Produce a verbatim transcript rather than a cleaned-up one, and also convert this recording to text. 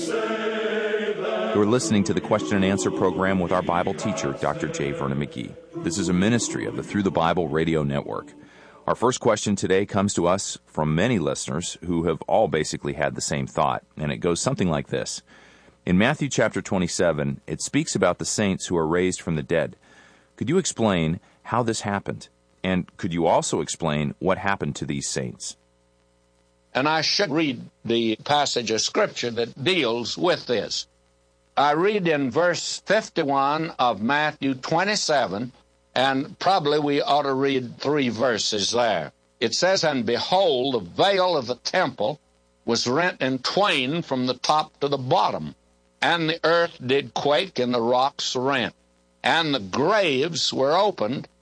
You're listening to the question and answer program with our Bible teacher, Doctor J. Vernon McGee. This is a ministry of the Through the Bible radio network. Our first question today comes to us from many listeners who have all basically had the same thought, and it goes something like this. In Matthew chapter twenty-seven, it speaks about the saints who are raised from the dead. Could you explain how this happened? And could you also explain what happened to these saints? And I should read the passage of Scripture that deals with this. I read in verse fifty-one of Matthew twenty-seven, and probably we ought to read three verses there. It says, "And behold, the veil of the temple was rent in twain from the top to the bottom, and the earth did quake, and the rocks rent, and the graves were opened,